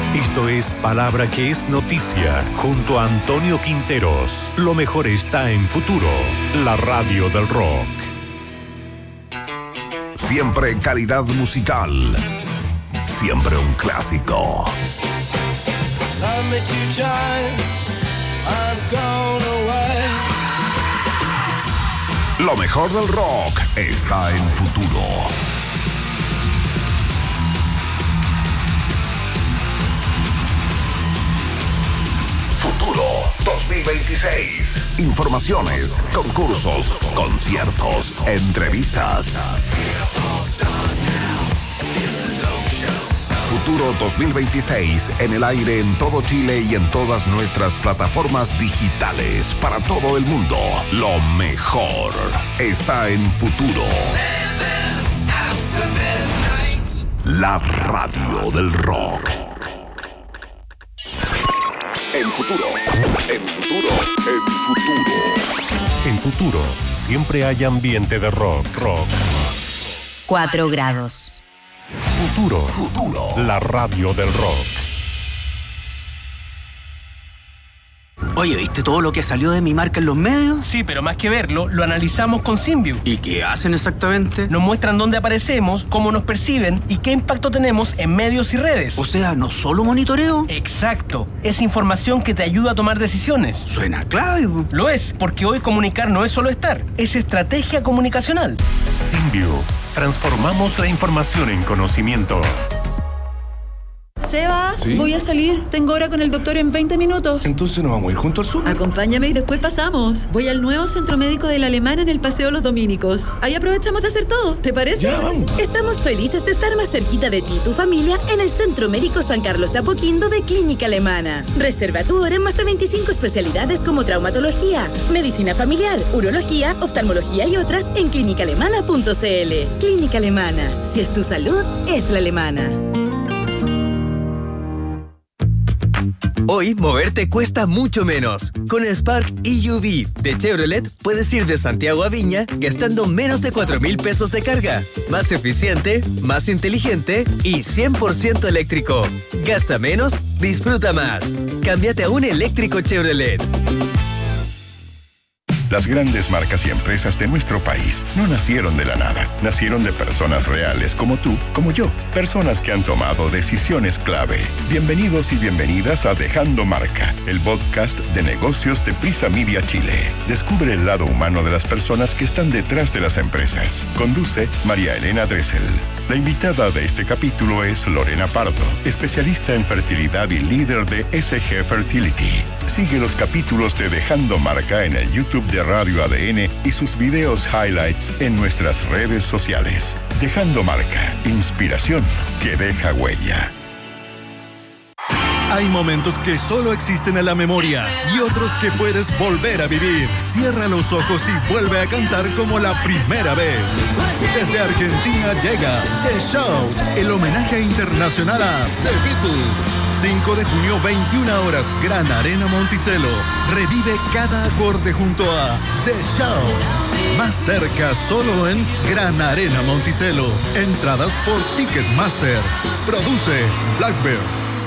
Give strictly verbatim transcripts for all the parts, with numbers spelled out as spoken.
Esto es Palabra que es Noticia, junto a Antonio Quinteros. Lo mejor está en Futuro, la radio del rock. Siempre calidad musical. Siempre un clásico. Lo mejor del rock está en Futuro. Futuro dos mil veintiséis. Informaciones, concursos, conciertos, entrevistas. Futuro dos mil veintiséis en el aire en todo Chile y en todas nuestras plataformas digitales para todo el mundo. Lo mejor está en Futuro. La radio del rock. En Futuro, en Futuro, en Futuro. En Futuro, siempre hay ambiente de rock, rock. Cuatro grados. Futuro, Futuro, la radio del rock. Oye, ¿viste todo lo que salió de mi marca en los medios? Sí, pero más que verlo, lo analizamos con Symbiu. ¿Y qué hacen exactamente? Nos muestran dónde aparecemos, cómo nos perciben y qué impacto tenemos en medios y redes. O sea, ¿no solo monitoreo? Exacto. Es información que te ayuda a tomar decisiones. Suena clave. Lo es, porque hoy comunicar no es solo estar, es estrategia comunicacional. Symbiu. Transformamos la información en conocimiento. Seba, ¿Sí? Voy a salir. Tengo hora con el doctor en veinte minutos. Entonces nos vamos a ir junto al súper. Acompáñame y después pasamos. Voy al nuevo centro médico de la Alemana en el Paseo Los Dominicos. Ahí aprovechamos de hacer todo. ¿Te parece? Ya, vamos. Estamos felices de estar más cerquita de ti y tu familia en el Centro Médico San Carlos de Apoquindo de Clínica Alemana. Reserva tu hora en más de veinticinco especialidades como traumatología, medicina familiar, urología, oftalmología y otras en clínica alemana punto c l. Clínica Alemana. Si es tu salud, es la alemana. Hoy, moverte cuesta mucho menos. Con el Spark E U V de Chevrolet, puedes ir de Santiago a Viña gastando menos de cuatro mil pesos de carga. Más eficiente, más inteligente y cien por ciento eléctrico. Gasta menos, disfruta más. Cámbiate a un eléctrico Chevrolet. Las grandes marcas y empresas de nuestro país no nacieron de la nada. Nacieron de personas reales como tú, como yo. Personas que han tomado decisiones clave. Bienvenidos y bienvenidas a Dejando Marca, el podcast de negocios de Prisa Media Chile. Descubre el lado humano de las personas que están detrás de las empresas. Conduce María Elena Dressel. La invitada de este capítulo es Lorena Pardo, especialista en fertilidad y líder de S G Fertility. Sigue los capítulos de Dejando Marca en el YouTube de Radio A D N y sus videos highlights en nuestras redes sociales. Dejando Marca, inspiración que deja huella. Hay momentos que solo existen en la memoria y otros que puedes volver a vivir. Cierra los ojos y vuelve a cantar como la primera vez. Desde Argentina llega The Shout, el homenaje internacional a The Beatles. cinco de junio, veintiuna horas, Gran Arena Monticello. Revive cada acorde junto a The Shout. Más cerca, solo en Gran Arena Monticello. Entradas por Ticketmaster. Produce Blackbear.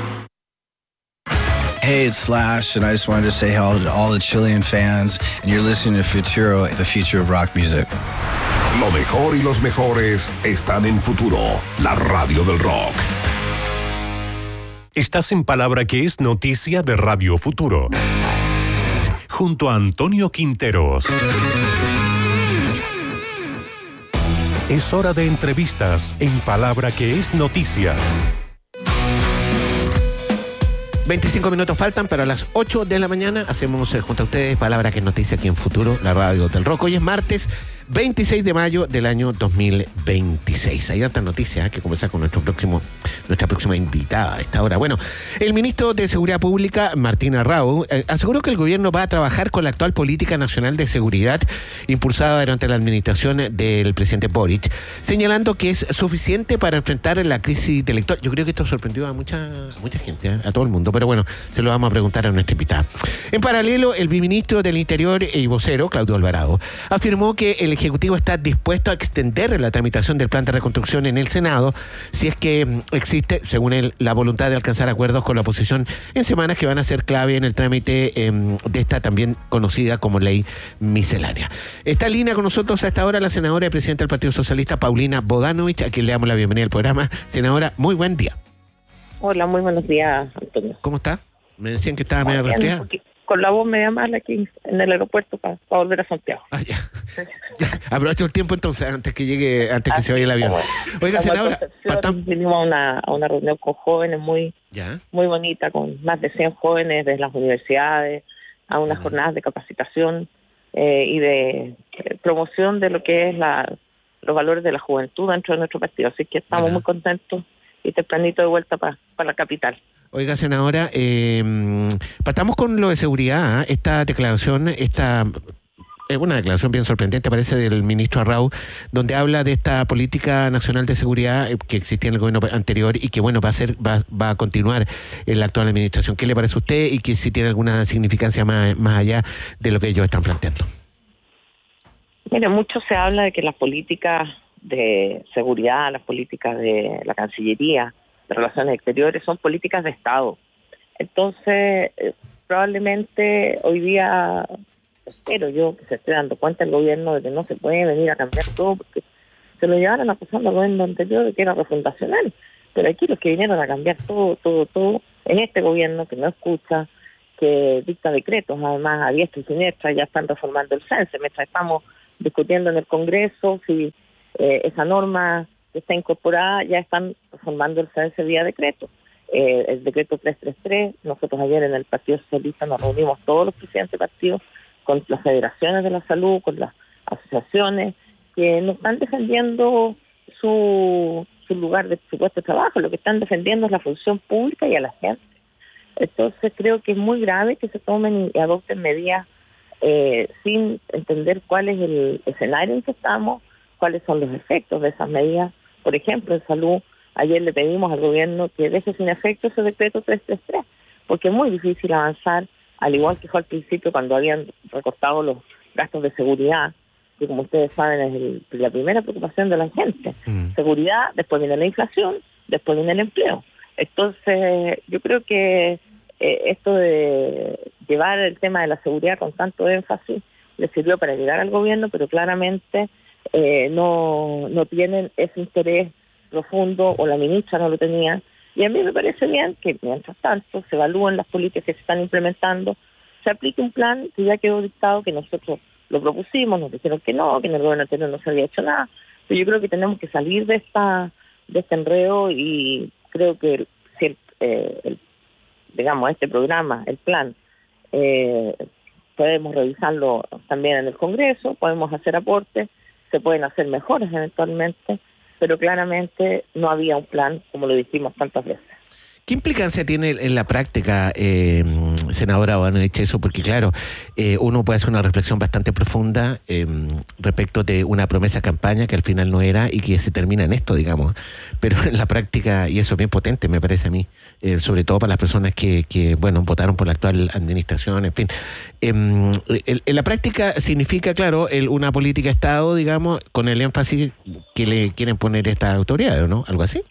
Hey, it's Slash, and I just wanted to say hello to all the Chilean fans, and you're listening to Futuro, the future of rock music. Lo mejor y los mejores están en Futuro, la radio del rock. Estás en Palabra que es Noticia de Radio Futuro, junto a Antonio Quinteros. Es hora de entrevistas en Palabra que es Noticia. veinticinco minutos faltan para las ocho de la mañana. Hacemos eh, junto a ustedes Palabra que es Noticia aquí en Futuro, la radio del rock. Hoy es martes veintiséis de mayo del año dos mil veintiséis. Hay hartas noticias, ¿eh? que comenzar con nuestro próximo, nuestra próxima invitada a esta hora. Bueno, el ministro de Seguridad Pública, Martín Arrau, eh, aseguró que el gobierno va a trabajar con la actual política nacional de seguridad impulsada durante la administración del presidente Boric, señalando que es suficiente para enfrentar la crisis intelectual. Yo creo que esto sorprendió a mucha, a mucha gente, ¿eh? a todo el mundo, pero bueno, se lo vamos a preguntar a nuestra invitada. En paralelo, el ministro del Interior y vocero, Claudio Alvarado, afirmó que el el Ejecutivo está dispuesto a extender la tramitación del plan de reconstrucción en el Senado si es que existe, según él, la voluntad de alcanzar acuerdos con la oposición en semanas que van a ser clave en el trámite eh, de esta también conocida como ley miscelánea. Está en línea con nosotros a esta hora la senadora y presidenta del Partido Socialista, Paulina Bodanovich, a quien le damos la bienvenida al programa. Senadora, muy buen día. Hola, muy buenos días, Antonio. ¿Cómo está? Me decían que estaba medio resfriada. Con la voz media mala aquí en el aeropuerto para, para volver a Santiago. Ah, ya. ya. Aprovecho el tiempo entonces, antes que llegue, antes que se vaya el avión. Oiga, senadora, patam... vinimos a una, a una reunión con jóvenes muy, ¿Ya? muy bonita, con más de cien jóvenes de las universidades, a unas uh-huh. jornadas de capacitación eh, y de eh, promoción de lo que es la, los valores de la juventud dentro de nuestro partido. Así que estamos uh-huh. muy contentos y tempranito de vuelta para pa la capital. Oiga, senadora, eh, partamos con lo de seguridad. ¿eh? Esta declaración, esta es una declaración bien sorprendente, parece, del ministro Arrau, donde habla de esta política nacional de seguridad que existía en el gobierno anterior y que, bueno, va a ser, va, va a continuar en la actual administración. ¿Qué le parece a usted y que si tiene alguna significancia más, más allá de lo que ellos están planteando? Mire, mucho se habla de que las políticas de seguridad, las políticas de la Cancillería, de Relaciones Exteriores, son políticas de Estado. Entonces, eh, probablemente hoy día, espero yo que se esté dando cuenta el gobierno de que no se puede venir a cambiar todo, porque se lo llevaron acusando al gobierno anterior de que era refundacional. Pero aquí los que vinieron a cambiar todo, todo, todo, es este gobierno que no escucha, que dicta decretos, además a diestra y siniestra. Ya están reformando el censo, mientras estamos discutiendo en el Congreso si eh, esa norma que está incorporada, ya están reformando el censo vía decreto. Eh, el decreto trescientos treinta y tres, nosotros ayer en el Partido Socialista nos reunimos todos los presidentes de partidos con las federaciones de la salud, con las asociaciones que no están defendiendo su, su lugar de su puesto de trabajo, lo que están defendiendo es la función pública y a la gente. Entonces creo que es muy grave que se tomen y adopten medidas eh, sin entender cuál es el escenario en que estamos, cuáles son los efectos de esas medidas. Por ejemplo, en salud, ayer le pedimos al gobierno que deje sin efecto ese decreto trescientos treinta y tres, porque es muy difícil avanzar, al igual que fue al principio cuando habían recortado los gastos de seguridad, que como ustedes saben es el, la primera preocupación de la gente. Mm. Seguridad, después viene la inflación, después viene el empleo. Entonces, yo creo que eh, esto de llevar el tema de la seguridad con tanto énfasis le sirvió para llegar al gobierno, pero claramente eh, no, no tienen ese interés profundo, o la ministra no lo tenía. Y a mí me parece bien que mientras tanto se evalúen las políticas que se están implementando, se aplique un plan que ya quedó dictado, que nosotros lo propusimos, nos dijeron que no, que en el gobierno anterior no se había hecho nada. Pero yo creo que tenemos que salir de esta de este enredo, y creo que si el, eh, el, digamos, este programa, el plan, eh, podemos revisarlo también en el Congreso, podemos hacer aportes, se pueden hacer mejoras eventualmente, pero claramente no había un plan, como lo dijimos tantas veces. ¿Qué implicancia tiene en la práctica, eh, senadora Bodanovich, eso? Porque claro, eh, uno puede hacer una reflexión bastante profunda eh, respecto de una promesa campaña que al final no era y que se termina en esto, digamos. Pero en la práctica, y eso es bien potente, me parece a mí, eh, sobre todo para las personas que, que, bueno, votaron por la actual administración, en fin. Eh, en, en la práctica significa, claro, el, una política de Estado, digamos, con el énfasis que le quieren poner estas autoridades, ¿no? ¿Algo así?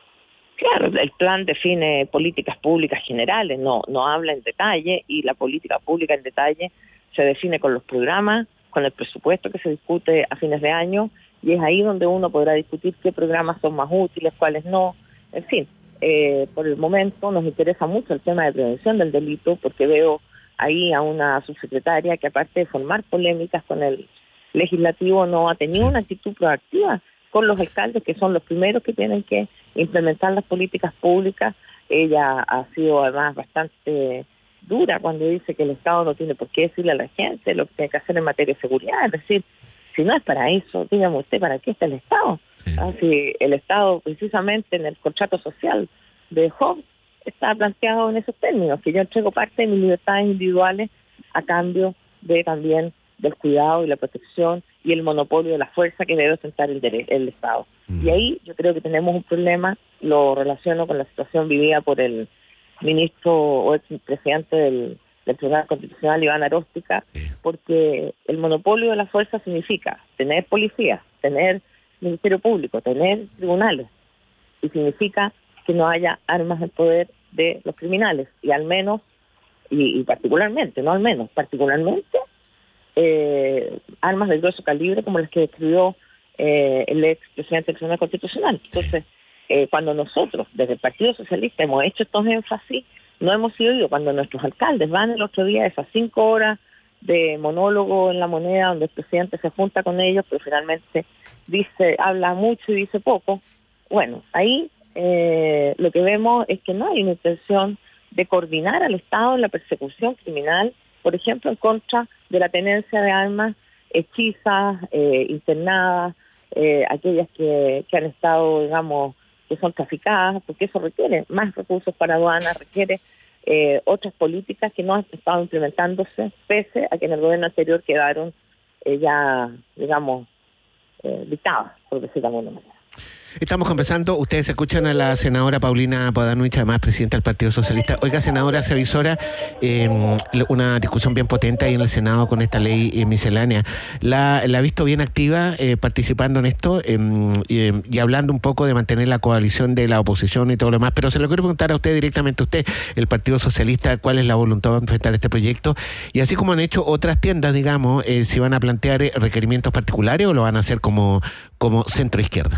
Claro, el plan define políticas públicas generales, no no habla en detalle, y la política pública en detalle se define con los programas, con el presupuesto que se discute a fines de año, y es ahí donde uno podrá discutir qué programas son más útiles, cuáles no. En fin, eh, por el momento nos interesa mucho el tema de prevención del delito, porque veo ahí a una subsecretaria que, aparte de formar polémicas con el legislativo, no ha tenido una actitud proactiva con los alcaldes, que son los primeros que tienen que implementar las políticas públicas. Ella ha sido además bastante dura cuando dice que el Estado no tiene por qué decirle a la gente lo que tiene que hacer en materia de seguridad. Es decir, si no es para eso, dígame usted, ¿para qué está el Estado? Sí. Ah, si el Estado, precisamente en el contrato social de Hobbes, está planteado en esos términos, que yo entrego parte de mis libertades individuales a cambio de también del cuidado y la protección y el monopolio de la fuerza que debe ostentar el, el Estado. Mm. Y ahí yo creo que tenemos un problema, lo relaciono con la situación vivida por el ministro o expresidente del, del Tribunal Constitucional Iván Aróstica, porque el monopolio de la fuerza significa tener policía, tener Ministerio Público, tener tribunales, y significa que no haya armas en poder de los criminales, y al menos, y, y particularmente, no al menos, particularmente, eh, armas de grueso calibre como las que describió eh, el ex presidente del Tribunal Constitucional. Entonces, eh, cuando nosotros, desde el Partido Socialista, hemos hecho estos énfasis, no hemos sido yo, cuando nuestros alcaldes van el otro día a esas cinco horas de monólogo en La Moneda, donde el presidente se junta con ellos, pero finalmente dice, habla mucho y dice poco. Bueno, ahí eh, lo que vemos es que no hay una intención de coordinar al Estado en la persecución criminal, por ejemplo, en contra de la tenencia de armas hechizas, eh, internadas, eh, aquellas que, que han estado, digamos, que son traficadas, porque eso requiere más recursos para aduanas, requiere eh, otras políticas que no han estado implementándose, pese a que en el gobierno anterior quedaron eh, ya, digamos, eh, dictadas, por decirlo de alguna manera. Estamos conversando, ustedes escuchan a la senadora Paulina Bodanovich, además presidenta del Partido Socialista. Oiga, senadora, se avisora eh, una discusión bien potente ahí en el Senado con esta ley eh, miscelánea. La, la ha visto bien activa eh, participando en esto eh, y, y hablando un poco de mantener la coalición de la oposición y todo lo demás, pero se lo quiero preguntar a usted directamente, usted, el Partido Socialista, cuál es la voluntad de enfrentar este proyecto, y así como han hecho otras tiendas, digamos, eh, si van a plantear requerimientos particulares o lo van a hacer como, como centro izquierda.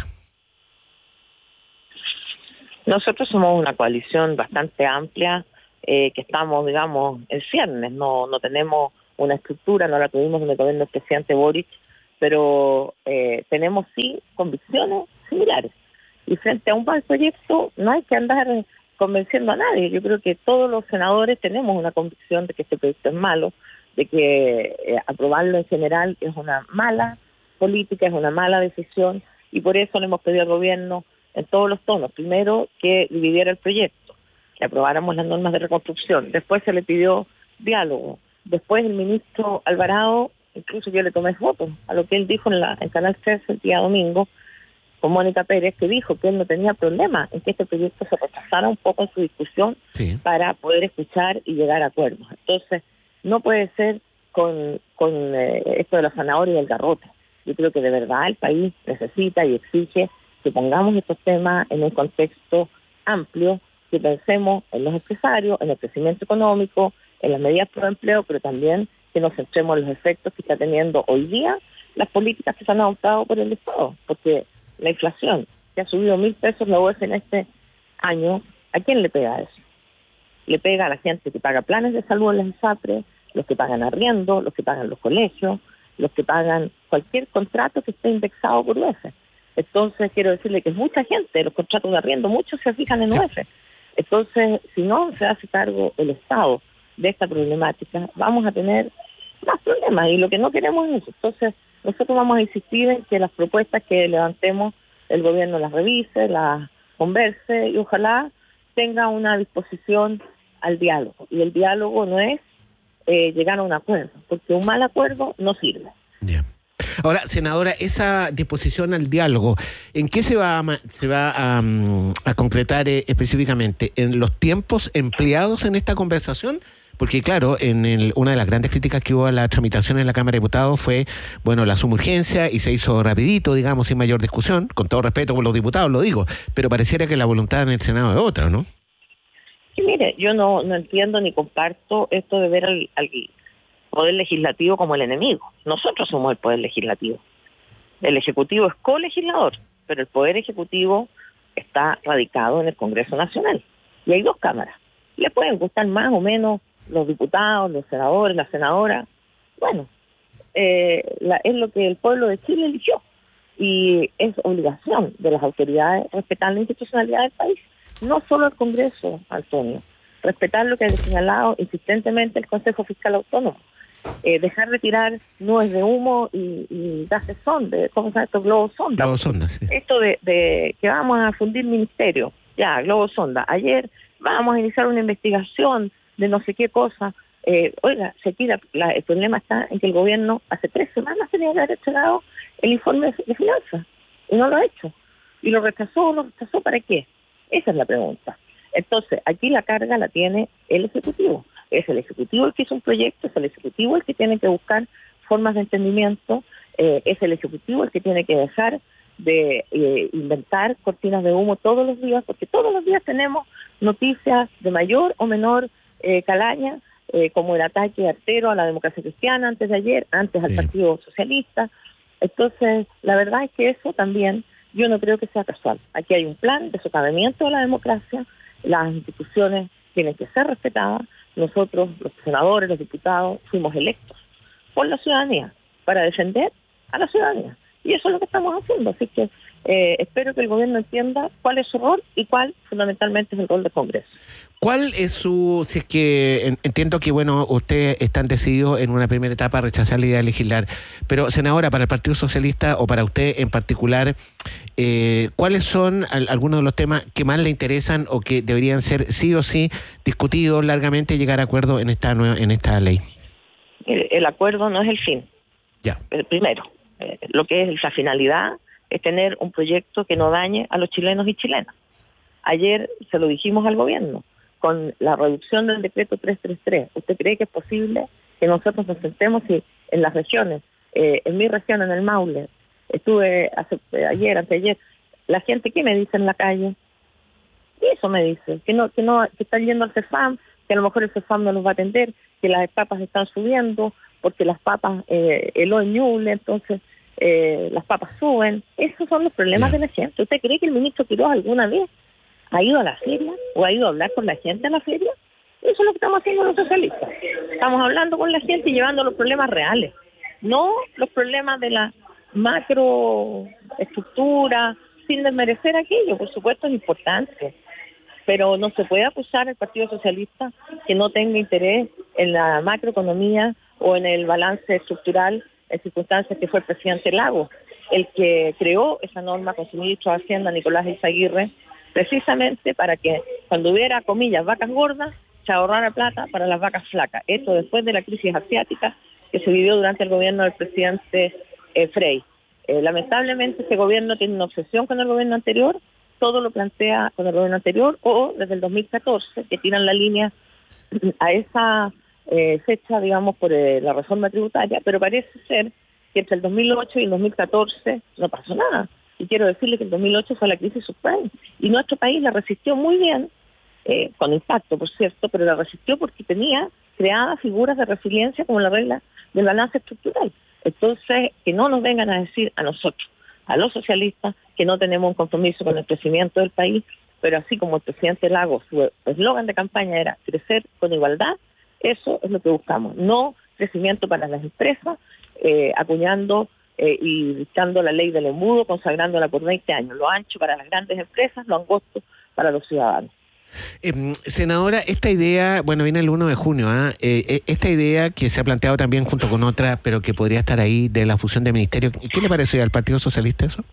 Nosotros somos una coalición bastante amplia, eh, que estamos, digamos, en ciernes, no no tenemos una estructura, no la tuvimos en el gobierno del presidente Boric, pero eh, tenemos sí convicciones similares. Y frente a un mal proyecto no hay que andar convenciendo a nadie. Yo creo que todos los senadores tenemos una convicción de que este proyecto es malo, de que eh, aprobarlo en general es una mala política, es una mala decisión, y por eso le hemos pedido al gobierno en todos los tonos. Primero, que dividiera el proyecto, que aprobáramos las normas de reconstrucción. Después se le pidió diálogo. Después el ministro Alvarado, incluso yo le tomé fotos a lo que él dijo en, la, en Canal tres el día domingo, con Mónica Pérez, que dijo que él no tenía problema en que este proyecto se retrasara un poco en su discusión, sí, para poder escuchar y llegar a acuerdos. Entonces, no puede ser con, con eh, esto de la zanahoria y el garrote. Yo creo que de verdad el país necesita y exige que pongamos estos temas en un contexto amplio, que pensemos en los empresarios, en el crecimiento económico, en las medidas pro empleo, pero también que nos centremos en los efectos que está teniendo hoy día las políticas que se han adoptado por el Estado, porque la inflación, que ha subido mil pesos la U E F en este año, ¿a quién le pega eso? Le pega a la gente que paga planes de salud en las ISAPRE, los que pagan arriendo, los que pagan los colegios, los que pagan cualquier contrato que esté indexado por U E F. Entonces, quiero decirle que es mucha gente, los contratos de arriendo, muchos se fijan en U E F. Entonces, si no se hace cargo el Estado de esta problemática, vamos a tener más problemas, y lo que no queremos es eso. Entonces, nosotros vamos a insistir en que las propuestas que levantemos, el gobierno las revise, las converse, y ojalá tenga una disposición al diálogo. Y el diálogo no es eh, llegar a un acuerdo, porque un mal acuerdo no sirve. Yeah. Ahora, senadora, esa disposición al diálogo, ¿en qué se va a, se va a, a concretar eh, específicamente? ¿En los tiempos empleados en esta conversación? Porque claro, en el, una de las grandes críticas que hubo a la tramitación en la Cámara de Diputados fue, bueno, la suma urgencia, y se hizo rapidito, digamos, sin mayor discusión, con todo respeto por los diputados, lo digo, pero pareciera que la voluntad en el Senado es otra, ¿no? Sí, mire, yo no, no entiendo ni comparto esto de ver al, al Poder Legislativo como el enemigo. Nosotros somos el Poder Legislativo. El Ejecutivo es colegislador, pero el Poder Ejecutivo está radicado en el Congreso Nacional. Y hay dos cámaras. Le pueden gustar más o menos los diputados, los senadores, las senadoras. Bueno, eh, la, es lo que el pueblo de Chile eligió. Y es obligación de las autoridades respetar la institucionalidad del país. No solo el Congreso, Antonio. Respetar lo que ha señalado insistentemente el Consejo Fiscal Autónomo. Eh, dejar de tirar nubes de humo y, y gases sonda, ¿cómo se llama esto? Globos sonda. Globos sonda, sí. Esto de, de que vamos a fundir ministerio, ya, globos sonda. Ayer vamos a iniciar una investigación de no sé qué cosa. Eh, oiga, si aquí la, la, el problema está en que el gobierno hace tres semanas tenía que haber entregado el informe de, de finanzas y no lo ha hecho. Y lo rechazó, ¿lo rechazó para qué? Esa es la pregunta. Entonces, aquí la carga la tiene el Ejecutivo. Es el Ejecutivo el que hizo un proyecto, es el Ejecutivo el que tiene que buscar formas de entendimiento, eh, es el Ejecutivo el que tiene que dejar de eh, inventar cortinas de humo todos los días, porque todos los días tenemos noticias de mayor o menor eh, calaña, eh, como el ataque artero a la democracia cristiana antes de ayer, antes al sí. Partido Socialista. Entonces, la verdad es que eso también yo no creo que sea casual. Aquí hay un plan de socavamiento de la democracia, las instituciones tienen que ser respetadas. Nosotros, los senadores, los diputados, fuimos electos por la ciudadanía para defender a la ciudadanía. Y eso es lo que estamos haciendo. Así que eh, espero que el gobierno entienda cuál es su rol y cuál fundamentalmente es el rol del Congreso. ¿Cuál es su, si es que entiendo que, bueno, ustedes están decididos en una primera etapa a rechazar la idea de legislar, pero senadora, para el Partido Socialista o para usted en particular, eh, ¿cuáles son al, algunos de los temas que más le interesan o que deberían ser sí o sí discutidos largamente y llegar a acuerdo en esta nueva, en esta ley? El, el acuerdo no es el fin. Ya. El primero, eh, lo que es la finalidad es tener un proyecto que no dañe a los chilenos y chilenas. Ayer se lo dijimos al gobierno. Con la reducción del decreto trescientos treinta y tres, ¿usted cree que es posible que nosotros nos sentemos y en las regiones, eh, en mi región, en el Maule, estuve hace, eh, ayer, anteayer, la gente, ¿qué me dice en la calle? Y eso me dice, que no, que no, que están yendo al CEFAM, que a lo mejor el CEFAM no los va a atender, que las papas están subiendo, porque las papas, eh, el hoy Ñuble, entonces eh, las papas suben. Esos son los problemas yeah. de la gente. ¿Usted cree que el ministro Quiroz alguna vez ha ido a la feria o ha ido a hablar con la gente a la feria? Eso es lo que estamos haciendo los socialistas. Estamos hablando con la gente y llevando los problemas reales, no los problemas de la macroestructura, sin desmerecer aquello. Por supuesto es importante, pero no se puede acusar al Partido Socialista que no tenga interés en la macroeconomía o en el balance estructural en circunstancias que fue el presidente Lagos, el que creó esa norma con su ministro de Hacienda, Nicolás Izaguirre, precisamente para que cuando hubiera, comillas, vacas gordas, se ahorrara plata para las vacas flacas. Esto después de la crisis asiática que se vivió durante el gobierno del presidente eh, Frey. Eh, lamentablemente ese gobierno tiene una obsesión con el gobierno anterior, todo lo plantea con el gobierno anterior, o desde el dos mil catorce, que tiran la línea a esa eh, fecha, digamos, por eh, la reforma tributaria, pero parece ser que entre el dos mil ocho y el dos mil catorce no pasó nada. Y quiero decirle que el dos mil ocho fue la crisis subprime, y nuestro país la resistió muy bien, eh, con impacto, por cierto, pero la resistió porque tenía creadas figuras de resiliencia como la regla del balance estructural. Entonces, que no nos vengan a decir a nosotros, a los socialistas, que no tenemos un compromiso con el crecimiento del país, pero así como el presidente Lagos, su eslogan de campaña era crecer con igualdad, eso es lo que buscamos, no crecimiento para las empresas, eh, acuñando eh, y dictando la ley del embudo, consagrándola por veinte años, lo ancho para las grandes empresas, lo angosto para los ciudadanos. Eh, senadora, esta idea, bueno, viene el uno de junio, ¿eh? Eh, esta idea que se ha planteado también junto con otra, pero que podría estar ahí, de la fusión de ministerios, ¿qué le parece al Partido Socialista eso?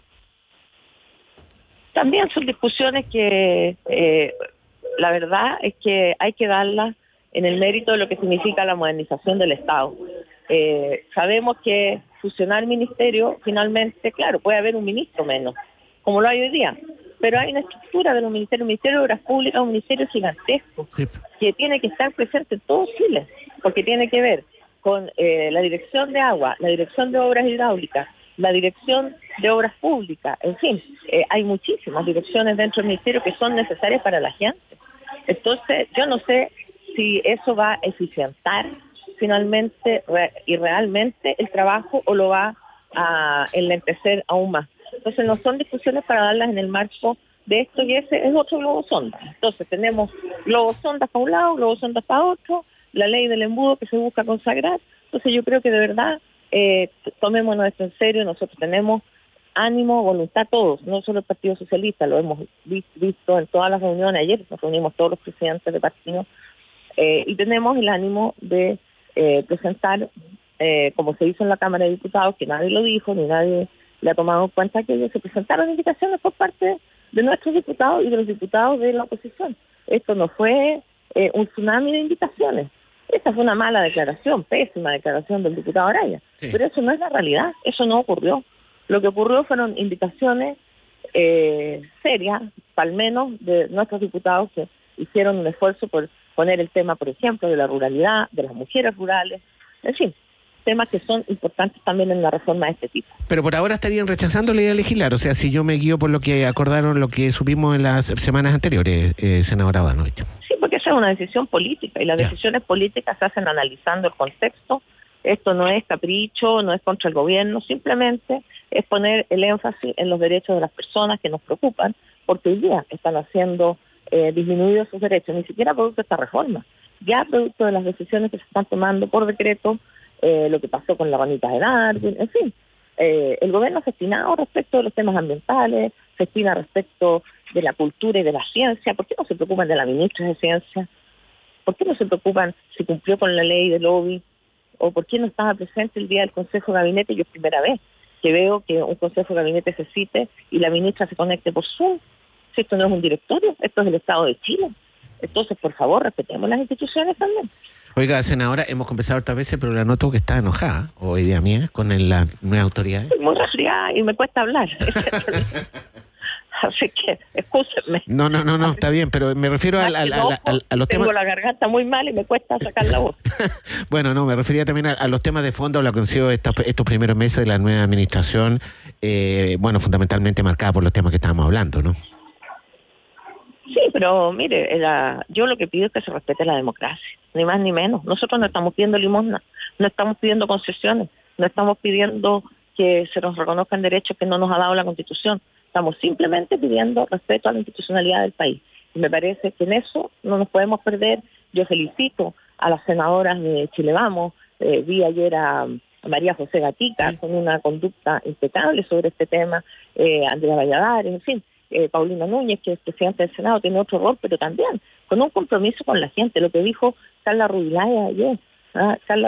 También son discusiones que eh, la verdad es que hay que darlas en el mérito de lo que significa la modernización del Estado. Eh, sabemos que fusionar ministerio, finalmente, claro, puede haber un ministro menos, como lo hay hoy día, pero hay una estructura de los ministerios, el Ministerio de Obras Públicas, un ministerio gigantesco, sí, que tiene que estar presente en todo Chile, porque tiene que ver con eh, la dirección de agua, la dirección de obras hidráulicas, la dirección de obras públicas, en fin, eh, hay muchísimas direcciones dentro del ministerio que son necesarias para la gente. Entonces, yo no sé si eso va a eficientar finalmente re- y realmente el trabajo o lo va a enlentecer aún más. Entonces no son discusiones para darlas en el marco de esto, y ese es otro globo sonda. Entonces tenemos globos sondas para un lado, globos sondas para otro, la ley del embudo que se busca consagrar. Entonces yo creo que de verdad eh, tomémonos esto en serio. Nosotros tenemos ánimo, voluntad todos, no solo el Partido Socialista, lo hemos visto en todas las reuniones. Ayer nos reunimos todos los presidentes de partidos eh, y tenemos el ánimo de eh, presentar, eh, como se hizo en la Cámara de Diputados, que nadie lo dijo, ni nadie le ha tomado en cuenta, que ellos se presentaron indicaciones por parte de nuestros diputados y de los diputados de la oposición. Esto no fue eh, un tsunami de invitaciones. Esa fue una mala declaración, pésima declaración del diputado Araya. Sí. Pero eso no es la realidad, eso no ocurrió. Lo que ocurrió fueron invitaciones eh, serias, al menos de nuestros diputados, que hicieron un esfuerzo por poner el tema, por ejemplo, de la ruralidad, de las mujeres rurales, en fin, temas que son importantes también en una reforma de este tipo. Pero por ahora estarían rechazando la idea de legislar, o sea, si yo me guío por lo que acordaron, lo que supimos en las semanas anteriores, eh, senadora Banovich. Sí, porque esa es una decisión política y las ya. decisiones políticas se hacen analizando el contexto. Esto no es capricho, no es contra el gobierno, simplemente es poner el énfasis en los derechos de las personas que nos preocupan, porque hoy día están haciendo eh, disminuidos sus derechos, ni siquiera producto de esta reforma, ya producto de las decisiones que se están tomando por decreto, eh, lo que pasó con la ranita de Darwin, en fin. Eh, el gobierno se ha estimado respecto de los temas ambientales, se estima respecto de la cultura y de la ciencia. ¿Por qué no se preocupan de la ministra de Ciencia? ¿Por qué no se preocupan si cumplió con la ley de lobby? ¿O por qué no estaba presente el día del Consejo de Gabinete? Yo es primera vez que veo que un Consejo de Gabinete se cite y la ministra se conecte por Zoom. Si esto no es un directorio, esto es el Estado de Chile. Entonces, por favor, respetemos las instituciones también. Oiga, senadora, hemos conversado otras veces, pero la noto que está enojada, o idea mía, con el, la nueva autoridad. Estoy muy resfriada y me cuesta hablar. Así que, excúsenme. No, no, no, no, está bien, pero me refiero a, a, a, a, a, a los tengo temas... Tengo la garganta muy mal y me cuesta sacar la voz. Bueno, no, me refería también a, a los temas de fondo, lo que han sido estos, estos primeros meses de la nueva administración, eh, bueno, fundamentalmente marcada por los temas que estábamos hablando, ¿no? Sí, pero mire, la, yo lo que pido es que se respete la democracia, ni más ni menos. Nosotros no estamos pidiendo limosna, no estamos pidiendo concesiones, no estamos pidiendo que se nos reconozcan derechos que no nos ha dado la Constitución. Estamos simplemente pidiendo respeto a la institucionalidad del país. Y me parece que en eso no nos podemos perder. Yo felicito a las senadoras de Chile Vamos, eh, vi ayer a, a María José Gatica con una conducta impecable sobre este tema, eh, Andrea Valladares, en fin. Eh, Paulina Núñez, que es presidente del Senado, tiene otro rol, pero también con un compromiso con la gente, lo que dijo Carla Rubilaga ayer. ¿ah? Carla